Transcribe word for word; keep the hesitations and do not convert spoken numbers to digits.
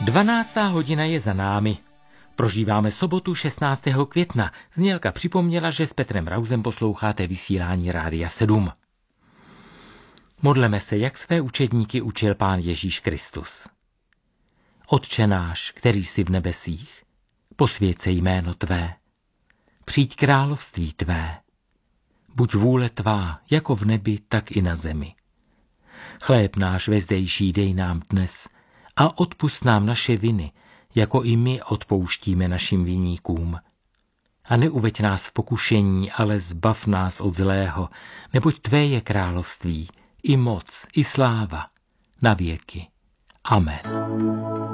Dvanáctá hodina je za námi. Prožíváme sobotu šestnáctého května. Znělka připomněla, že s Petrem Rausem posloucháte vysílání Rádia sedm. Modleme se, jak své učedníky učil Pán Ježíš Kristus. Otče náš, který jsi v nebesích, posvěť se jméno tvé. Přijď království tvé. Buď vůle tvá, jako v nebi, tak i na zemi. Chléb náš vezdejší dej nám dnes a odpusť nám naše viny, jako i my odpouštíme našim viníkům. A neuveď nás v pokušení, ale zbav nás od zlého, neboť tvé je království, i moc, i sláva, na věky. Amen.